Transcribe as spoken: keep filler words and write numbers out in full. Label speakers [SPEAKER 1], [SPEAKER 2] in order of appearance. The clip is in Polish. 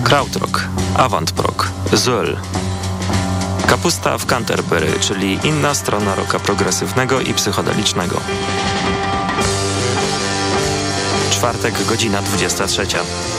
[SPEAKER 1] krautrock, avant-prog, Zoel. Kapusta w Canterbury, czyli inna strona rocka progresywnego i psychodelicznego. Czwartek, godzina dwudziesta trzecia.